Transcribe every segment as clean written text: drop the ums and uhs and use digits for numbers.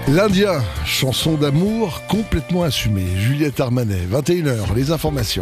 L'Indien, chanson d'amour complètement assumée. Juliette Armanet, 21h, les informations.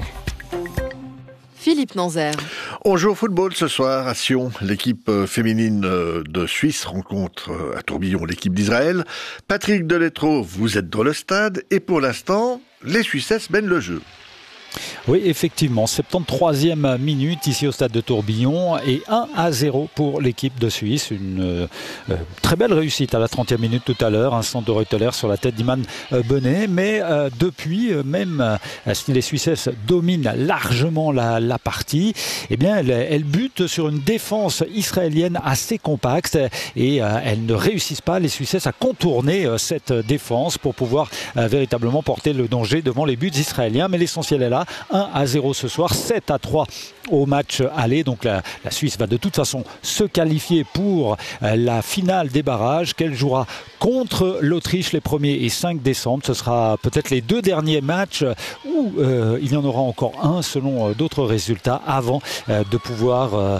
Philippe Nanzer. On joue au football ce soir à Sion. L'équipe féminine de Suisse rencontre à Tourbillon l'équipe d'Israël. Patrick Deletreau, vous êtes dans le stade et pour l'instant, les Suissesses mènent le jeu. Oui, effectivement, 73e minute ici au stade de Tourbillon et 1-0 pour l'équipe de Suisse. Une très belle réussite à la 30e minute tout à l'heure, un centre de Reuteler sur la tête d'Iman Benet. Mais depuis, même si les Suissesses dominent largement la partie, eh bien, elles butent sur une défense israélienne assez compacte et elles ne réussissent pas, les Suissesses, à contourner cette défense pour pouvoir véritablement porter le danger devant les buts israéliens. Mais l'essentiel est là. 1-0 ce soir, 7-3 au match aller. Donc la Suisse va de toute façon se qualifier pour la finale des barrages qu'elle jouera contre l'Autriche les 1er et 5 décembre. Ce sera peut-être les deux derniers matchs où il y en aura encore un selon d'autres résultats avant de pouvoir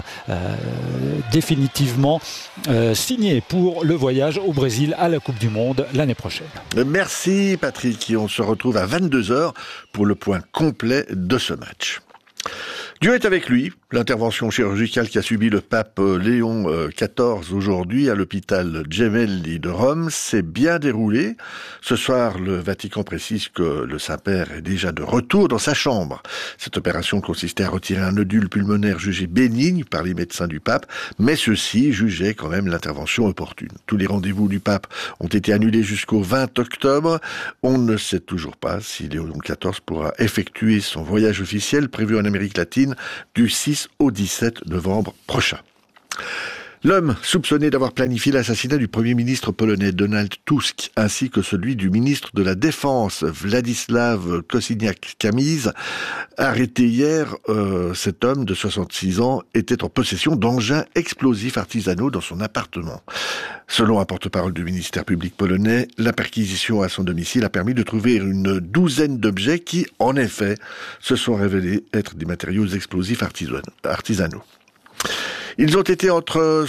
définitivement signer pour le voyage au Brésil à la Coupe du Monde l'année prochaine. Merci Patrick, et on se retrouve à 22h pour le point complet de ce match. Dieu est avec lui. L'intervention chirurgicale qu'a subi le pape Léon XIV aujourd'hui à l'hôpital Gemelli de Rome s'est bien déroulée. Ce soir, le Vatican précise que le Saint-Père est déjà de retour dans sa chambre. Cette opération consistait à retirer un nodule pulmonaire jugé bénigne par les médecins du pape, mais ceux-ci jugeaient quand même l'intervention opportune. Tous les rendez-vous du pape ont été annulés jusqu'au 20 octobre. On ne sait toujours pas si Léon XIV pourra effectuer son voyage officiel prévu en Amérique latine du 6 au 17 novembre prochain. L'homme soupçonné d'avoir planifié l'assassinat du Premier ministre polonais Donald Tusk ainsi que celui du ministre de la Défense Władysław Kosiniak-Kamysz, arrêté hier, cet homme de 66 ans était en possession d'engins explosifs artisanaux dans son appartement. Selon un porte-parole du ministère public polonais, la perquisition à son domicile a permis de trouver une douzaine d'objets qui, en effet, se sont révélés être des matériaux explosifs artisanaux. Ils ont été entre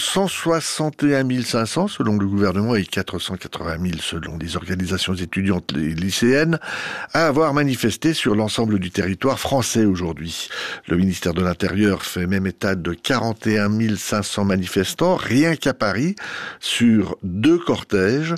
161 500 selon le gouvernement et 480 000 selon les organisations étudiantes et lycéennes à avoir manifesté sur l'ensemble du territoire français aujourd'hui. Le ministère de l'Intérieur fait même état de 41 500 manifestants rien qu'à Paris sur 2 cortèges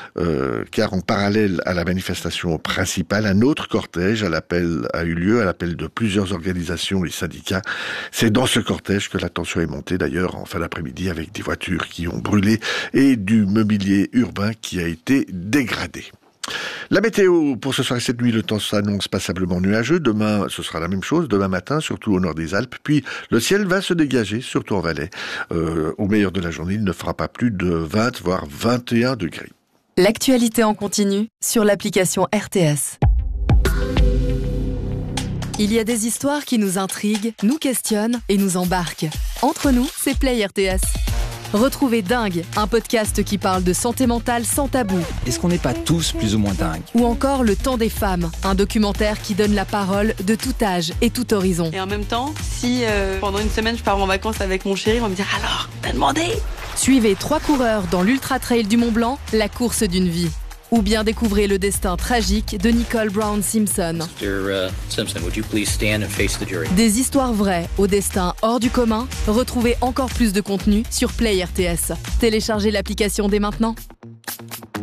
car en parallèle à la manifestation principale, un autre cortège a eu lieu à l'appel de plusieurs organisations et syndicats. C'est dans ce cortège que la tension est montée d'ailleurs en fin d'après-midi avec des voitures qui ont brûlé et du mobilier urbain qui a été dégradé. La météo pour ce soir et cette nuit, le temps s'annonce passablement nuageux. Demain, ce sera la même chose. Demain matin, surtout au nord des Alpes. Puis, le ciel va se dégager, surtout en Valais. Au meilleur de la journée, il ne fera pas plus de 20, voire 21 degrés. L'actualité en continu sur l'application RTS. Il y a des histoires qui nous intriguent, nous questionnent et nous embarquent. Entre nous, c'est Play RTS. Retrouvez Dingue, un podcast qui parle de santé mentale sans tabou. Est-ce qu'on n'est pas tous plus ou moins dingues ? Ou encore Le Temps des femmes, un documentaire qui donne la parole de tout âge et tout horizon. Et en même temps, si pendant une semaine je pars en vacances avec mon chéri, on va me dire « Alors, t'as demandé ?» Suivez 3 coureurs dans l'Ultra Trail du Mont Blanc, la course d'une vie. Ou bien découvrez le destin tragique de Nicole Brown Simpson. Mr. Simpson, would you please stand and face the jury? Des histoires vraies au destin hors du commun. Retrouvez encore plus de contenu sur Play RTS. Téléchargez l'application dès maintenant.